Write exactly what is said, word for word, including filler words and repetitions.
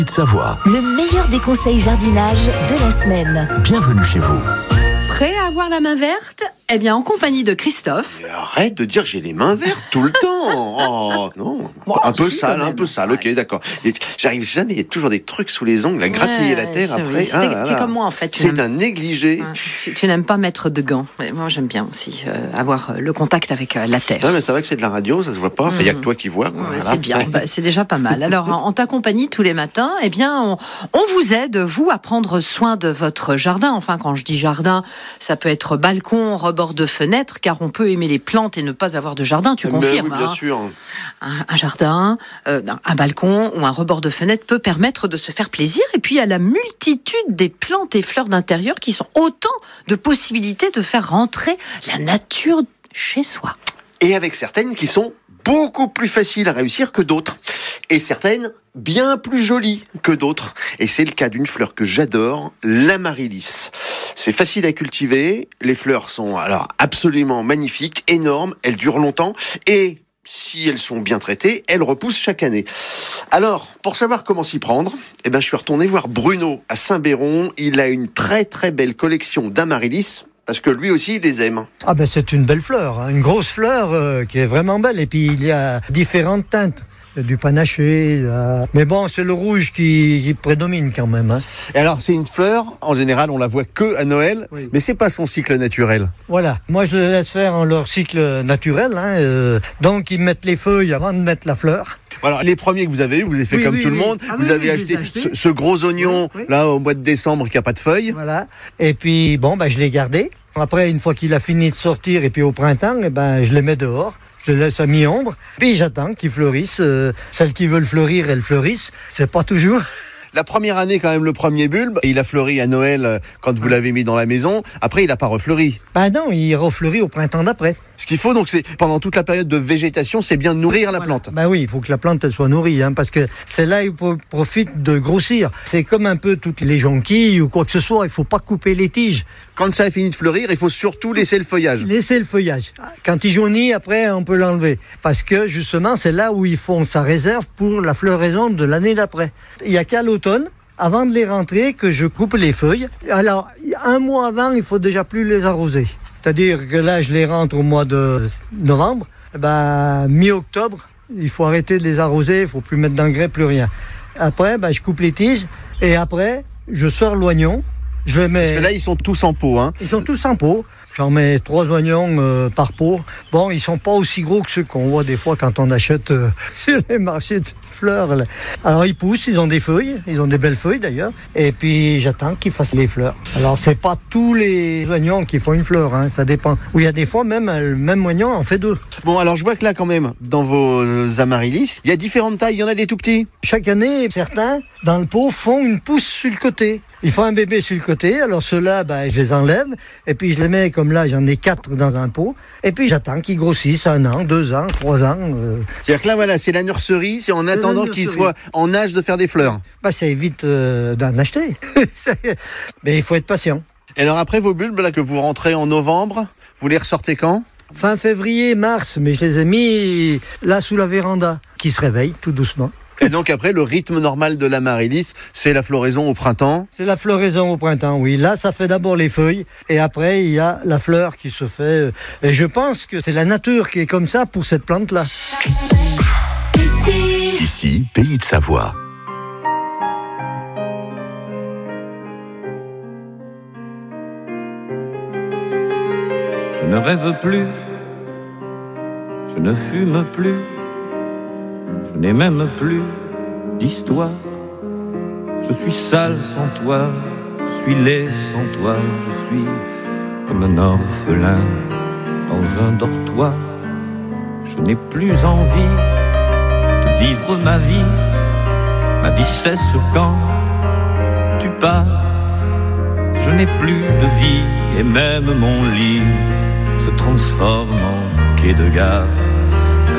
de Savoie. Le meilleur des conseils jardinage de la semaine. Bienvenue chez vous. Prêt à avoir la main verte ? Eh bien, en compagnie de Christophe. Mais arrête de dire que j'ai les mains vertes tout le temps. Oh, non. Bon, un peu si, sale, un peu sale. Ok, d'accord. Et j'arrive jamais, il y a toujours des trucs sous les ongles, à gratouiller Ouais, la terre c'est- après. c'est- Ah là c'est là. comme moi, en fait. Tu C'est n'aimes- un négligé. Ouais, tu, tu n'aimes pas mettre de gants. Mais moi, j'aime bien aussi euh, avoir le contact avec euh, la terre. Ouais, mais c'est vrai que c'est de la radio, ça se voit pas. Enfin, il y a que toi qui vois, quoi. Ouais, Voilà. c'est bien, bah, c'est déjà pas mal. Alors, en, en ta compagnie tous les matins, eh bien, on, on vous aide, vous, à prendre soin de votre jardin. Enfin, quand je dis jardin, ça peut être balcon, rebord de fenêtre, car on peut aimer les plantes et ne pas avoir de jardin, tu Mais confirmes. oui, bien hein. sûr. Un, un jardin, euh, un balcon ou un rebord de fenêtre peut permettre de se faire plaisir. Et puis, il y a la multitude des plantes et fleurs d'intérieur qui sont autant de possibilités de faire rentrer la nature chez soi. Et avec certaines qui sont beaucoup plus faciles à réussir que d'autres. Et certaines bien plus jolies que d'autres. Et c'est le cas d'une fleur que j'adore, l'amaryllis. C'est facile à cultiver, les fleurs sont alors absolument magnifiques, énormes, elles durent longtemps et si elles sont bien traitées, elles repoussent chaque année. Alors, pour savoir comment s'y prendre, eh ben, je suis retourné voir Bruno à Saint-Béron. Il a une très très belle collection d'amaryllis. Parce que lui aussi, il les aime. Ah ben c'est une belle fleur, hein, une grosse fleur euh, qui est vraiment belle. Et puis il y a différentes teintes. Il y a du panaché, euh... mais bon, c'est le rouge qui, qui prédomine quand même. Hein. Et alors, c'est une fleur, en général, on la voit que à Noël, Oui. mais c'est pas son cycle naturel. Voilà, moi je les laisse faire en leur cycle naturel. Hein, euh... Donc ils mettent les feuilles avant de mettre la fleur. Alors, les premiers que vous avez eu, vous avez fait Oui, comme oui, tout oui. le monde. Ah vous oui, avez oui, je acheté, les ai achetés. ce, ce gros oignon, Oui, oui. là, au mois de décembre, qui a pas de feuilles. Voilà. Et puis bon, ben je l'ai gardé. Après, une fois qu'il a fini de sortir, et puis au printemps, eh ben je les mets dehors. Je les laisse à mi-ombre, puis j'attends qu'ils fleurissent. Euh, celles qui veulent fleurir, elles fleurissent. C'est pas toujours. La première année, quand même, le premier bulbe, il a fleuri à Noël euh, quand vous l'avez mis dans la maison. Après, il a pas refleuri. Ben non, il refleurit au printemps d'après. Ce qu'il faut, donc, c'est, pendant toute la période de végétation, c'est bien de nourrir la Voilà. plante. Ben oui, il faut que la plante elle soit nourrie, hein, parce que c'est là où il profite de grossir. C'est comme un peu toutes les jonquilles ou quoi que ce soit, il faut pas couper les tiges. Quand ça a fini de fleurir, il faut surtout laisser le feuillage. Laisser le feuillage. Quand il jaunit, après, on peut l'enlever. Parce que, justement, c'est là où ils font sa réserve pour la floraison de l'année d'après. Il n'y a qu'à l'automne, avant de les rentrer, que je coupe les feuilles. Alors, un mois avant, il faut déjà plus les arroser. C'est-à-dire que là, je les rentre au mois de novembre. Ben, mi-octobre, il faut arrêter de les arroser, il faut plus mettre d'engrais, plus rien. Après, ben, je coupe les tiges et après, je sors l'oignon. Je les mets... Parce que là, ils sont tous en pot, hein. Ils sont tous en pot. J'en mets trois oignons euh, par pot. Bon, ils sont pas aussi gros que ceux qu'on voit des fois quand on achète euh, sur les marchés de fleurs. Là. Alors ils poussent, ils ont des feuilles, ils ont des belles feuilles d'ailleurs. Et puis j'attends qu'ils fassent les fleurs. Alors c'est pas tous les oignons qui font une fleur, hein, ça dépend. Ou il y a des fois même le même oignon en fait deux. Bon, alors je vois que là, quand même, dans vos amaryllis, il y a différentes tailles. Il y en a des tout petits. Chaque année, certains dans le pot font une pousse sur le côté. Ils font un bébé sur le côté, alors ceux-là, ben, je les enlève, et puis je les mets comme là, j'en ai quatre dans un pot, et puis j'attends qu'ils grossissent un an, deux ans, trois ans. Euh, C'est-à-dire que là, voilà, c'est la nurserie, c'est en attendant qu'ils nurserie. soient en âge de faire des fleurs. ben, ça évite euh, d'en acheter. Mais il faut être patient. Et alors après, vos bulbes, là, que vous rentrez en novembre, vous les ressortez quand ? Fin février, mars, mais je les ai mis là sous la véranda, qui se réveille tout doucement. Et donc après, le rythme normal de l'amaryllis, c'est la floraison au printemps. C'est la floraison au printemps, oui. Là, ça fait d'abord les feuilles, et après, il y a la fleur qui se fait. Et je pense que c'est la nature qui est comme ça pour cette plante-là. Ici, Ici, Pays de Savoie. Je ne rêve plus, je ne fume plus, je n'ai même plus d'histoire. Je suis sale sans toi, je suis laid sans toi, je suis comme un orphelin dans un dortoir. Je n'ai plus envie de vivre ma vie, ma vie cesse quand tu pars. Je n'ai plus de vie et même mon lit se transforme en quai de gare.